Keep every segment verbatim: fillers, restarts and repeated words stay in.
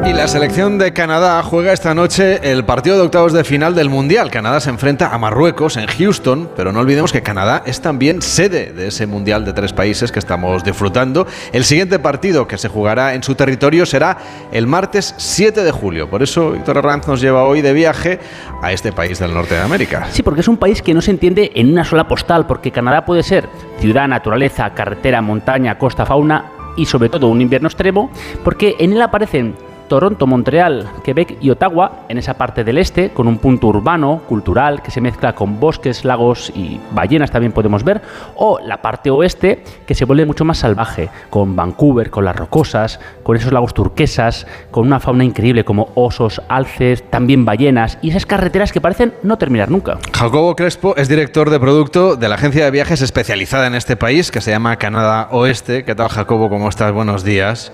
Y la selección de Canadá juega esta noche el partido de octavos de final del Mundial. Canadá se enfrenta a Marruecos en Houston, pero no olvidemos que Canadá es también sede de ese Mundial de tres países que estamos disfrutando. El siguiente partido que se jugará en su territorio será el martes siete de julio. Por eso Víctor Herranz nos lleva hoy de viaje a este país del norte de América. Sí, porque es un país que no se entiende en una sola postal, porque Canadá puede ser ciudad, naturaleza, carretera, montaña, costa, fauna y sobre todo un invierno extremo, porque en él aparecen Toronto, Montreal, Quebec y Ottawa, en esa parte del este, con un punto urbano, cultural, que se mezcla con bosques, lagos y ballenas también podemos ver, o la parte oeste, que se vuelve mucho más salvaje, con Vancouver, con las rocosas, con esos lagos turquesas, con una fauna increíble como osos, alces, también ballenas, y esas carreteras que parecen no terminar nunca. Jacobo Crespo es director de producto de la agencia de viajes especializada en este país, que se llama Canadá Oeste. ¿Qué tal, Jacobo? ¿Cómo estás? Buenos días.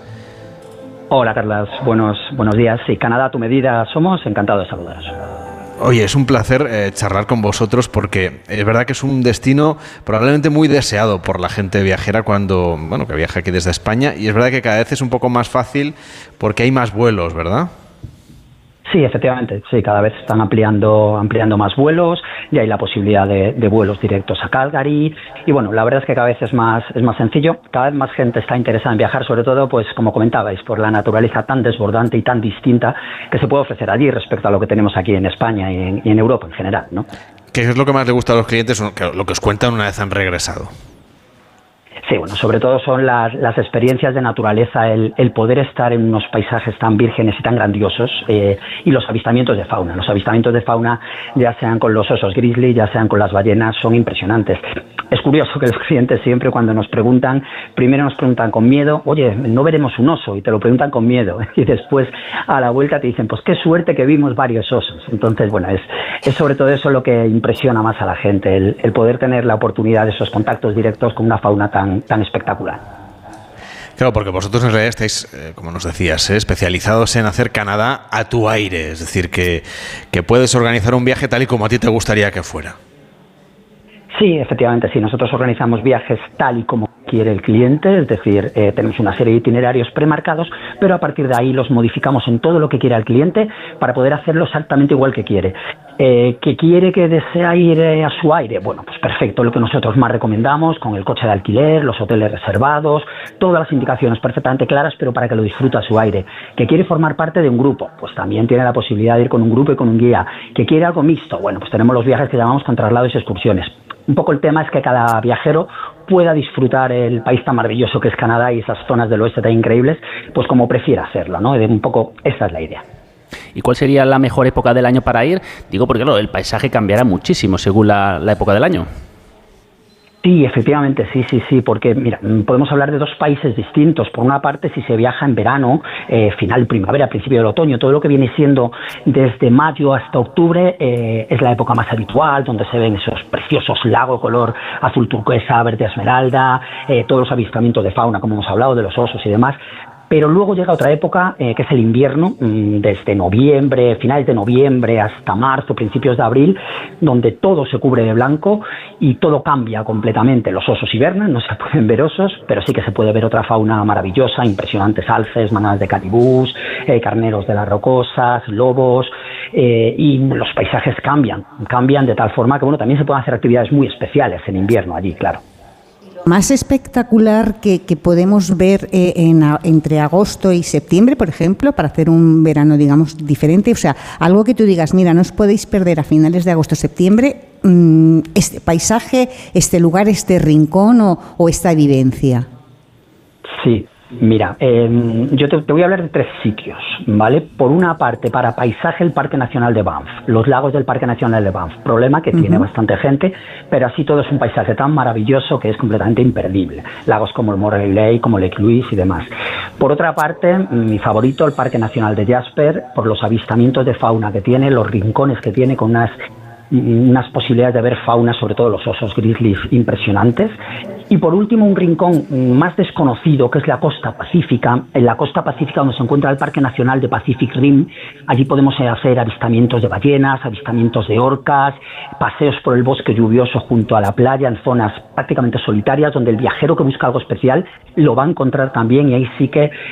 Hola, Carlas. Buenos, buenos días. Sí, Canadá a tu medida somos. Encantado de saludaros. Oye, es un placer eh, charlar con vosotros porque es verdad que es un destino probablemente muy deseado por la gente viajera cuando, bueno, que viaja aquí desde España, y es verdad que cada vez es un poco más fácil porque hay más vuelos, ¿verdad? Sí, efectivamente, sí, cada vez están ampliando ampliando más vuelos, y hay la posibilidad de, de vuelos directos a Calgary, y bueno, la verdad es que cada vez es más es más sencillo, cada vez más gente está interesada en viajar, sobre todo, pues como comentabais, por la naturaleza tan desbordante y tan distinta que se puede ofrecer allí respecto a lo que tenemos aquí en España y en, y en Europa en general, ¿no? ¿Qué es lo que más le gusta a los clientes, lo que os cuentan una vez han regresado? Sí, bueno, sobre todo son las, las experiencias de naturaleza, el, el poder estar en unos paisajes tan vírgenes y tan grandiosos, eh, y los avistamientos de fauna. Los avistamientos de fauna, ya sean con los osos grizzly, ya sean con las ballenas, son impresionantes. Es curioso que los clientes siempre, cuando nos preguntan, primero nos preguntan con miedo, oye, no veremos un oso, y te lo preguntan con miedo, y después a la vuelta te dicen, pues qué suerte que vimos varios osos. Entonces, bueno, es, es sobre todo eso lo que impresiona más a la gente, el, el poder tener la oportunidad de esos contactos directos con una fauna tan tan espectacular. Claro, porque vosotros en realidad estáis, eh, como nos decías, eh, especializados en hacer Canadá a tu aire, es decir, que, que puedes organizar un viaje tal y como a ti te gustaría que fuera. Sí, efectivamente, sí. Nosotros organizamos viajes tal y como quiere el cliente, es decir, eh, tenemos una serie de itinerarios premarcados, pero a partir de ahí los modificamos en todo lo que quiera el cliente para poder hacerlo exactamente igual que quiere. Eh, ¿Que quiere, que desea ir eh, a su aire? Bueno, pues perfecto, lo que nosotros más recomendamos, con el coche de alquiler, los hoteles reservados, todas las indicaciones perfectamente claras, pero para que lo disfrute a su aire. ¿Que quiere formar parte de un grupo? Pues también tiene la posibilidad de ir con un grupo y con un guía. ¿Que quiere algo mixto? Bueno, pues tenemos los viajes que llamamos con traslados y excursiones. Un poco el tema es que cada viajero pueda disfrutar el país tan maravilloso que es Canadá y esas zonas del oeste tan increíbles, pues como prefiera hacerlo, ¿no? Un poco esa es la idea. ¿Y cuál sería la mejor época del año para ir? Digo porque claro, el paisaje cambiará muchísimo según la, la época del año. Sí, efectivamente, sí, sí, sí, porque mira, podemos hablar de dos países distintos. Por una parte, si se viaja en verano, eh, final primavera, principio del otoño, todo lo que viene siendo desde mayo hasta octubre eh, es la época más habitual, donde se ven esos preciosos lagos color azul turquesa, verde esmeralda, eh, todos los avistamientos de fauna, como hemos hablado, de los osos y demás. Pero luego llega otra época, eh, que es el invierno, desde noviembre, finales de noviembre hasta marzo, principios de abril, donde todo se cubre de blanco y todo cambia completamente. Los osos hibernan, no se pueden ver osos, pero sí que se puede ver otra fauna maravillosa, impresionantes alces, manadas de caribús, eh, carneros de las rocosas, lobos, eh, y los paisajes cambian, cambian de tal forma que bueno, también se pueden hacer actividades muy especiales en invierno allí, claro. Más espectacular que, que podemos ver eh, en, a, entre agosto y septiembre, por ejemplo, para hacer un verano, digamos, diferente. O sea, algo que tú digas, mira, no os podéis perder a finales de agosto o septiembre mmm, este paisaje, este lugar, este rincón o, o esta vivencia. Sí. Mira, eh, yo te, te voy a hablar de tres sitios, ¿vale? Por una parte, para paisaje, el Parque Nacional de Banff, los lagos del Parque Nacional de Banff. Problema que uh-huh. tiene bastante gente, pero así todo es un paisaje tan maravilloso que es completamente imperdible. Lagos como el Morley Lake, como Lake Louise y demás. Por otra parte, mi favorito, el Parque Nacional de Jasper, por los avistamientos de fauna que tiene, los rincones que tiene con unas unas posibilidades de ver fauna, sobre todo los osos grizzlies impresionantes. Y por último, un rincón más desconocido, que es la costa pacífica. En la costa pacífica, donde se encuentra el Parque Nacional de Pacific Rim, allí podemos hacer avistamientos de ballenas, avistamientos de orcas, paseos por el bosque lluvioso junto a la playa, en zonas prácticamente solitarias, donde el viajero que busca algo especial lo va a encontrar también, y ahí sí que